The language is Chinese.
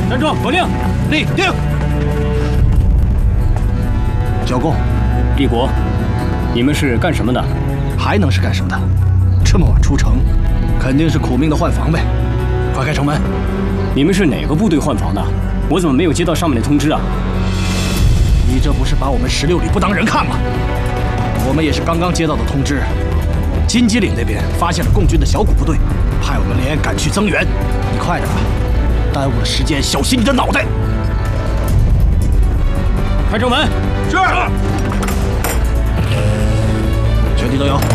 站住！口令， 立定。交供。 帝国，你们是干什么的？ 还能是干什么的？这么晚出城，肯定是苦命的换防呗。快开城门！ 你们是哪个部队换防的？我怎么没有接到上面的通知啊？ 你这不是把我们16旅不当人看吗？我们也是刚刚接到的通知，金鸡岭那边发现了共军的小股部队，派我们连夜赶去增援。你快点吧，耽误了时间，小心你的脑袋！ 开城门！ 是。全体都有。